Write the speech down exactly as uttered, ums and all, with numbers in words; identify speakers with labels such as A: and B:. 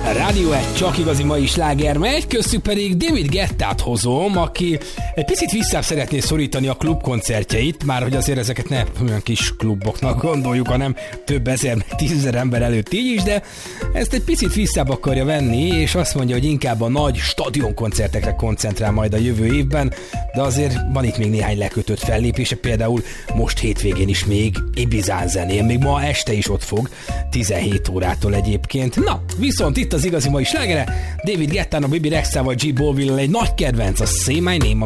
A: Rádió egy csak igazi mai sláger megy, köztük pedig David Guettát hozom, aki egy picit visszább szeretné szorítani a klubkoncertjeit, már hogy azért ezeket ne olyan kis kluboknak gondoljuk, hanem több ezer, meg tízezer ember előtt így is, de ezt egy picit visszább akarja venni, és azt mondja, hogy inkább a nagy stadionkoncertekre koncentrál majd a jövő évben, de azért van itt még néhány lekötött fellépése, például most hétvégén is még Ibizán zenél, még ma este is ott fog, tizenhét órától egyébként. Na, viszont itt az igazi mai slágere, David Guettának, Bibi Rexával, G. Bolville egy nagy kedvenc, a Say My Name.